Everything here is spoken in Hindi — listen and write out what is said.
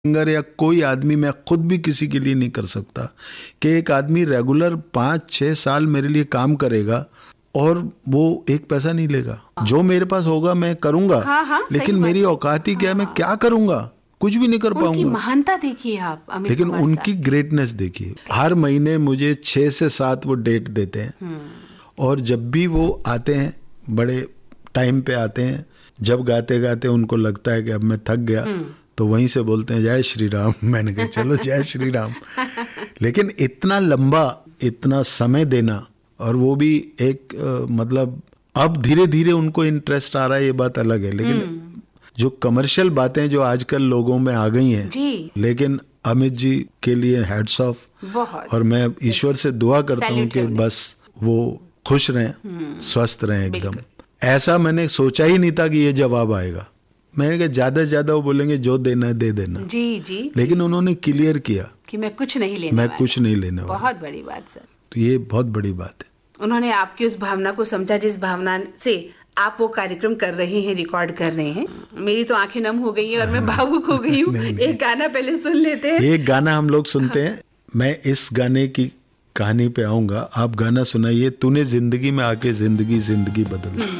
सिंगर या कोई आदमी, मैं खुद भी किसी के लिए नहीं कर सकता कि एक आदमी रेगुलर 5-6 साल मेरे लिए काम करेगा और वो एक पैसा नहीं लेगा। जो मेरे पास होगा मैं करूंगा। लेकिन मेरी औकात ही क्या है, मैं क्या करूंगा, कुछ भी नहीं कर पाऊंगा। उनकी महानता देखिए आप अमित लेकिन कुमार उनकी ग्रेटनेस देखिए, हर महीने मुझे 6 से 7 वो डेट देते हैं और जब भी वो आते हैं बड़े टाइम पे आते हैं। जब गाते गाते उनको लगता है कि अब मैं थक गया तो वहीं से बोलते हैं जय श्री राम। मैंने कहा चलो जय श्री राम। लेकिन इतना लंबा, इतना समय देना, और वो भी एक मतलब अब धीरे धीरे उनको इंटरेस्ट आ रहा है, ये बात अलग है। लेकिन जो कमर्शियल बातें जो आजकल लोगों में आ गई हैं, लेकिन अमित जी के लिए हैट्स ऑफ। और मैं ईश्वर से दुआ करता हूँ कि बस वो खुश रहें, स्वस्थ रहें एकदम। ऐसा मैंने सोचा ही नहीं था कि ये जवाब आएगा। मैंने कहा ज्यादा से ज्यादा वो बोलेंगे जो देना है दे देना। जी। लेकिन उन्होंने क्लियर किया कि मैं कुछ नहीं लेने वाला। बहुत बड़ी बात सर। तो ये बहुत बड़ी बात है। उन्होंने आपकी उस भावना को समझा जिस भावना से आप वो कार्यक्रम कर रहे हैं, रिकॉर्ड कर रहे हैं। मेरी तो आंखें नम हो गई हैं और मैं भावुक हो गई हूँ। एक गाना पहले सुन लेते हैं। एक गाना हम लोग सुनते हैं। मैं इस गाने की कहानी पे आऊंगा, आप गाना सुनाइए। तूने जिंदगी में आके जिंदगी बदल दी।